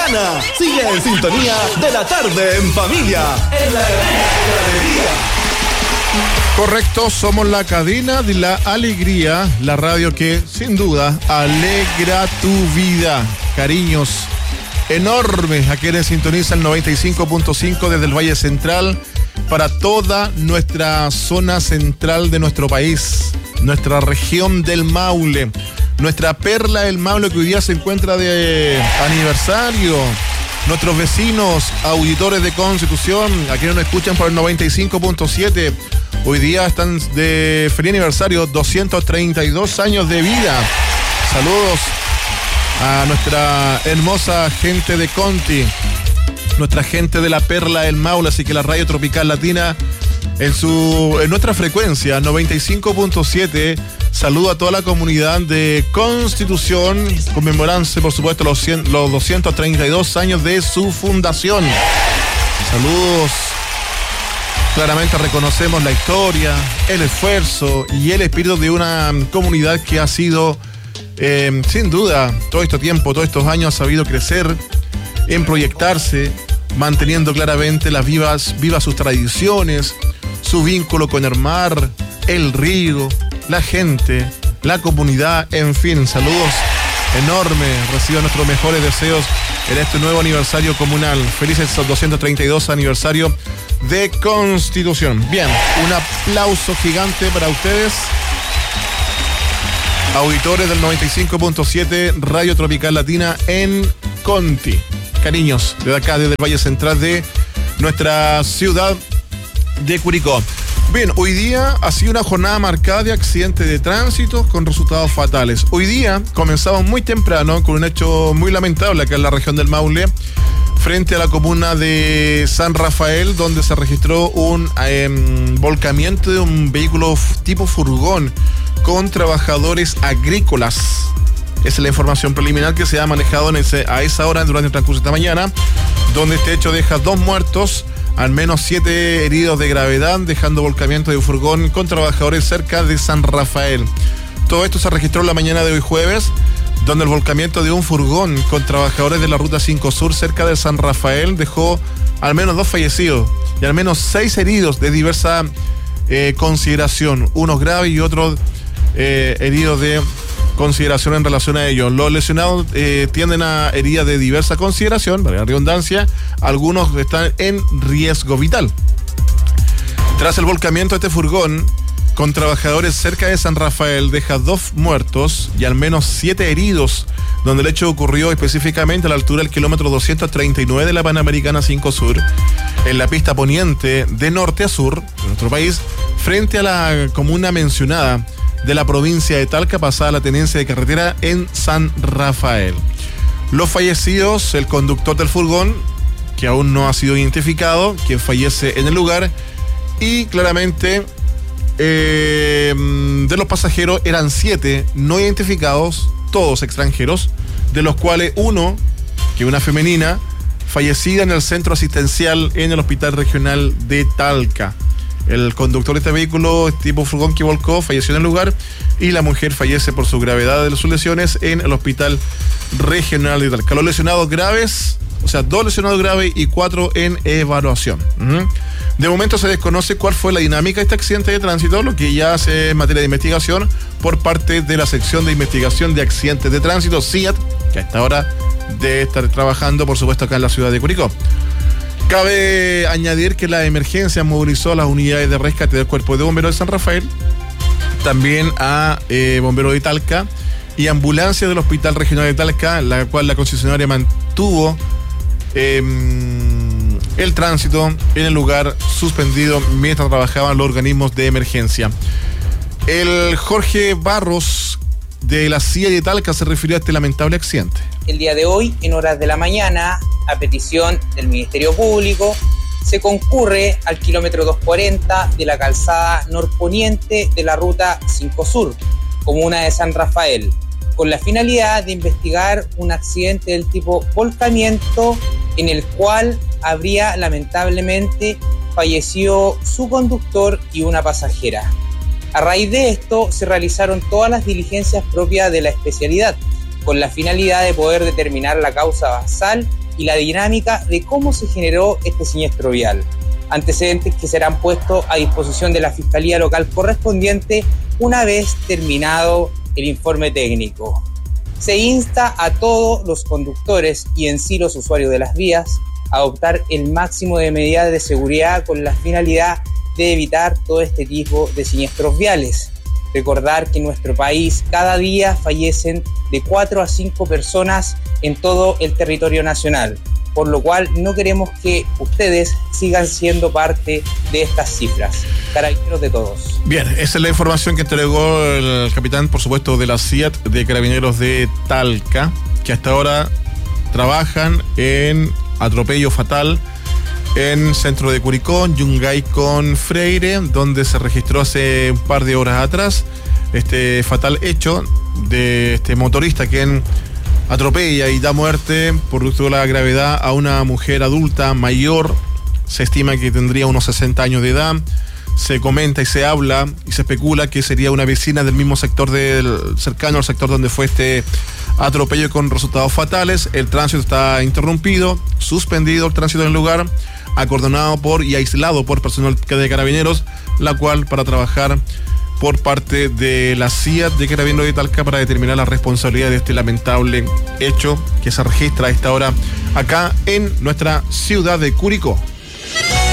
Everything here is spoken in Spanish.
mañana. Sigue en sintonía de la tarde en familia. En la alegría. Correcto, somos la cadena de la alegría, la radio que sin duda alegra tu vida. Cariños enormes a quienes sintonizan el 95.5 desde el Valle Central para toda nuestra zona central de nuestro país, nuestra región del Maule, nuestra perla del Maule que hoy día se encuentra de aniversario. Nuestros vecinos, auditores de Constitución, a quienes nos escuchan por el 95.7, hoy día están de feliz aniversario, 232 años de vida. Saludos a nuestra hermosa gente de Conti, nuestra gente de la perla del Maule, así que la radio tropical latina en nuestra frecuencia 95.7. Saludo a toda la comunidad de Constitución, conmemorándose por supuesto los 232 años de su fundación. Saludos. Claramente reconocemos la historia, el esfuerzo y el espíritu de una comunidad que ha sido, sin duda, todo este tiempo, todos estos años ha sabido crecer, en proyectarse, manteniendo claramente vivas sus tradiciones, su vínculo con el mar, el río, la gente, la comunidad, en fin, saludos enormes, reciban nuestros mejores deseos en este nuevo aniversario comunal. Felices 232 aniversario de Constitución. Bien, un aplauso gigante para ustedes, auditores del 95.7 Radio Tropical Latina en Conti. Cariños, desde acá, desde el Valle Central de nuestra ciudad de Curicó. Bien, hoy día ha sido una jornada marcada de accidentes de tránsito con resultados fatales. Hoy día comenzamos muy temprano con un hecho muy lamentable acá en la región del Maule, frente a la comuna de San Rafael, donde se registró un volcamiento de un vehículo tipo furgón con trabajadores agrícolas. Esa es la información preliminar que se ha manejado a esa hora durante el transcurso de esta mañana, donde este hecho deja 2 muertos, al menos 7 heridos de gravedad, dejando volcamiento de un furgón con trabajadores cerca de San Rafael. Todo esto se registró la mañana de hoy jueves, donde el volcamiento de un furgón con trabajadores de la Ruta 5 Sur cerca de San Rafael dejó al menos 2 fallecidos y al menos 6 heridos de diversa consideración, unos graves y otros heridos de consideración en relación a ellos. Los lesionados tienden a heridas de diversa consideración, para la redundancia, algunos están en riesgo vital. Tras el volcamiento de este furgón con trabajadores cerca de San Rafael deja 2 muertos y al menos 7 heridos, donde el hecho ocurrió específicamente a la altura del kilómetro 239 de la Panamericana 5 Sur, en la pista poniente de norte a sur de nuestro país, frente a la comuna mencionada de la provincia de Talca, pasada la tenencia de carretera en San Rafael. Los fallecidos, el conductor del furgón, que aún no ha sido identificado, quien fallece en el lugar, y claramente de los pasajeros eran 7 no identificados, todos extranjeros, de los cuales uno, que es una femenina, fallecida en el centro asistencial en el Hospital Regional de Talca. El conductor de este vehículo, tipo furgón que volcó, falleció en el lugar, y la mujer fallece por su gravedad de sus lesiones en el Hospital Regional de Talca. Los lesionados graves, o sea, 2 lesionados graves y 4 en evaluación. De momento se desconoce cuál fue la dinámica de este accidente de tránsito, lo que ya hace en materia de investigación por parte de la sección de investigación de accidentes de tránsito, CIAT, que a esta hora debe estar trabajando, por supuesto, acá en la ciudad de Curicó. Cabe añadir que la emergencia movilizó a las unidades de rescate del Cuerpo de Bomberos de San Rafael, también a Bomberos de Talca y ambulancia del Hospital Regional de Talca, la cual la concesionaria mantuvo el tránsito en el lugar suspendido mientras trabajaban los organismos de emergencia. El Jorge Barros de la CIA de Talca se refirió a este lamentable accidente. El día de hoy, en horas de la mañana, a petición del Ministerio Público, se concurre al kilómetro 240 de la calzada norponiente de la Ruta 5 Sur, comuna de San Rafael, con la finalidad de investigar un accidente del tipo volcamiento en el cual habría lamentablemente fallecido su conductor y una pasajera. A raíz de esto se realizaron todas las diligencias propias de la especialidad, con la finalidad de poder determinar la causa basal y la dinámica de cómo se generó este siniestro vial. Antecedentes que serán puestos a disposición de la Fiscalía Local correspondiente una vez terminado el informe técnico. Se insta a todos los conductores y en sí los usuarios de las vías a adoptar el máximo de medidas de seguridad con la finalidad de evitar todo este tipo de siniestros viales. Recordar que en nuestro país cada día fallecen de 4 a 5 personas en todo el territorio nacional, por lo cual no queremos que ustedes sigan siendo parte de estas cifras. Carabineros de todos. Bien, esa es la información que entregó el capitán, por supuesto, de la CIAT de Carabineros de Talca, que hasta ahora trabajan en atropello fatal en centro de Curicó, Yungay con Freire, donde se registró hace un par de horas atrás este fatal hecho de este motorista quien atropella y da muerte producto de la gravedad a una mujer adulta mayor. Se estima que tendría unos 60 años de edad. Se comenta y se habla y se especula que sería una vecina del mismo sector cercano al sector donde fue este atropello con resultados fatales. El tránsito está interrumpido, suspendido el tránsito en el lugar, acordonado y aislado por personal de Carabineros, la cual para trabajar por parte de la CIAT de Carabineros de Talca para determinar la responsabilidad de este lamentable hecho que se registra a esta hora acá en nuestra ciudad de Curicó.